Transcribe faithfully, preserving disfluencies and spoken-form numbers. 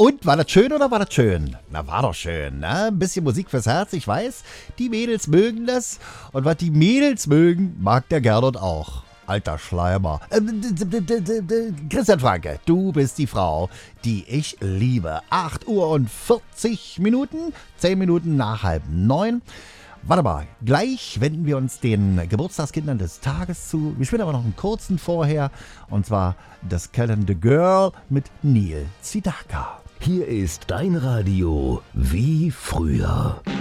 Und, war das schön oder war das schön? Na, war doch schön, ne? Ein bisschen Musik fürs Herz, ich weiß. Die Mädels mögen das. Und was die Mädels mögen, mag der Gernot auch. Alter Schleimer. Ähm, Christian Franke, du bist die Frau, die ich liebe. acht Uhr und vierzig Minuten, zehn Minuten nach halb neun. Warte mal, gleich wenden wir uns den Geburtstagskindern des Tages zu. Wir spielen aber noch einen kurzen vorher. Und zwar das Calendar Girl mit Neil Sedaka. Hier ist dein Radio wie früher.